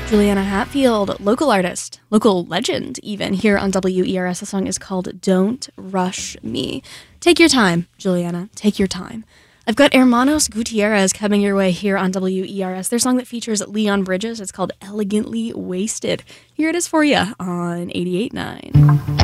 Juliana Hatfield, local artist, local legend even, here on WERS. The song is called Don't Rush Me. Take your time, Juliana, take your time. I've got Hermanos Gutierrez coming your way here on WERS. Their song that features Leon Bridges, it's called Elegantly Wasted. Here it is for you on 88.9.